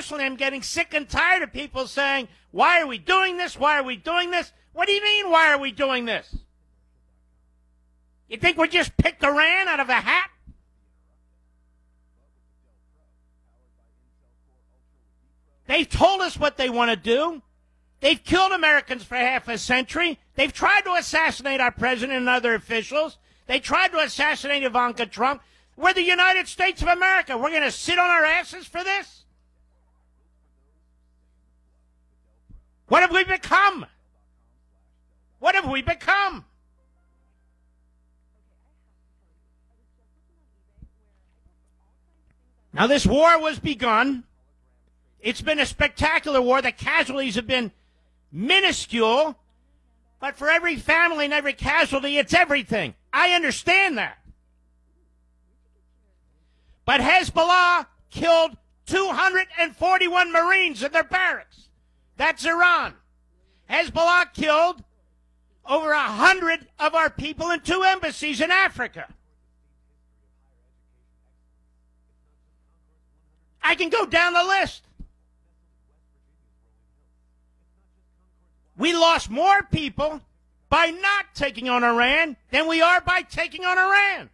personally am getting sick and tired of people saying, why are we doing this? Why are we doing this? What do you mean, why are we doing this? You think we just picked Iran out of a hat? They've told us what they want to do. They've killed Americans for half a century. They've tried to assassinate our president and other officials. They tried to assassinate Ivanka Trump. We're the United States of America. We're going to sit on our asses for this? What have we become? What have we become? Now, this war was begun. It's been a spectacular war. The casualties have been minuscule. But for every family and every casualty, it's everything. I understand that. But Hezbollah killed 241 Marines in their barracks. That's Iran. Hezbollah killed over 100 of our people in 2 embassies in Africa. I can go down the list. We lost more people by not taking on Iran than we are by taking on Iran.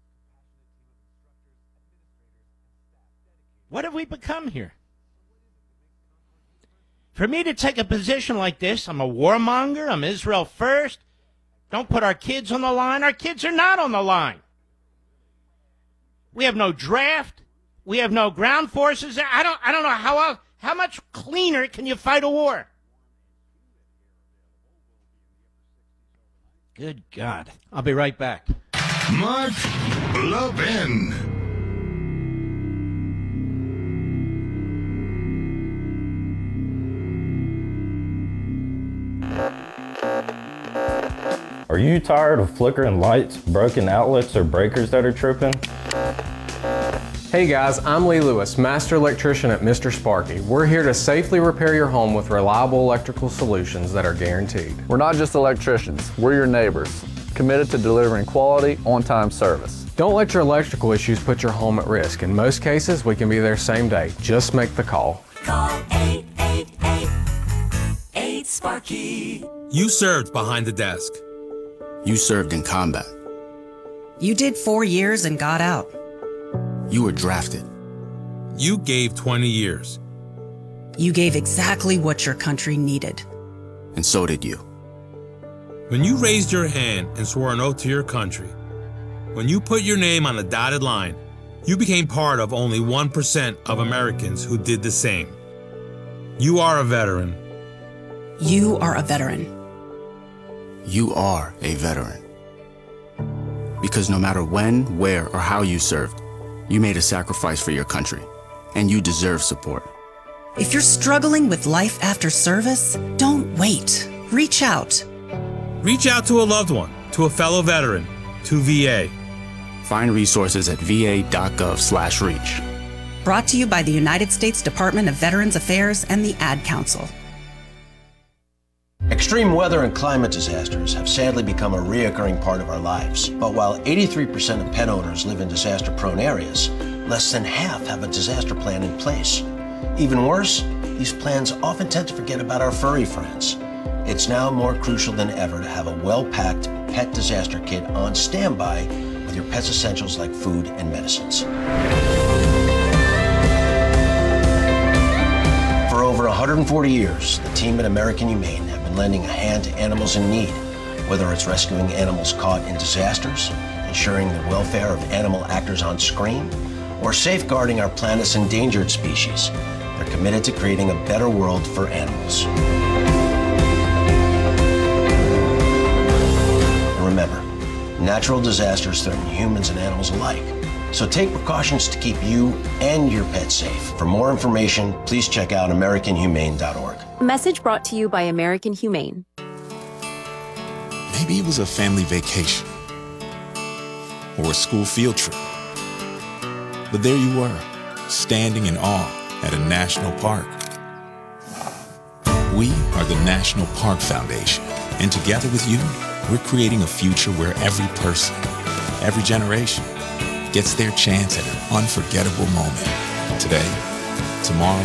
What have we become here? For me to take a position like this, I'm a warmonger, I'm Israel first. Don't put our kids on the line. Our kids are not on the line. We have no draft. We have no ground forces. I don't know how much cleaner can you fight a war? Good God. I'll be right back. Mark Levin. Are you tired of flickering lights, broken outlets, or breakers that are tripping? Hey guys, I'm Lee Lewis, Master Electrician at Mr. Sparky. We're here to safely repair your home with reliable electrical solutions that are guaranteed. We're not just electricians, we're your neighbors, committed to delivering quality, on-time service. Don't let your electrical issues put your home at risk. In most cases, we can be there same day. Just make the call. Call 888-8-SPARKY. You served behind the desk. You served in combat. You did 4 years and got out. You were drafted. You gave 20 years. You gave exactly what your country needed. And so did you. When you raised your hand and swore an oath to your country, when you put your name on a dotted line, you became part of only 1% of Americans who did the same. You are a veteran. You are a veteran. You are a veteran. Because no matter when, where, or how you served, you made a sacrifice for your country, and you deserve support. If you're struggling with life after service, don't wait. Reach out. Reach out to a loved one, to a fellow veteran, to VA. Find resources at va.gov/reach. Brought to you by the United States Department of Veterans Affairs and the Ad Council. Extreme weather and climate disasters have sadly become a reoccurring part of our lives. But while 83% of pet owners live in disaster-prone areas, less than half have a disaster plan in place. Even worse, these plans often tend to forget about our furry friends. It's now more crucial than ever to have a well-packed pet disaster kit on standby with your pet's essentials like food and medicines. For over 140 years, the team at American Humane have been lending a hand to animals in need, whether it's rescuing animals caught in disasters, ensuring the welfare of animal actors on screen, or safeguarding our planet's endangered species. They're committed to creating a better world for animals. And remember, natural disasters threaten humans and animals alike. So take precautions to keep you and your pet safe. For more information, please check out AmericanHumane.org. Message brought to you by American Humane. Maybe it was a family vacation or a school field trip. But there you were, standing in awe at a national park. We are the National Park Foundation, and together with you, we're creating a future where every person, every generation, gets their chance at an unforgettable moment. Today, tomorrow,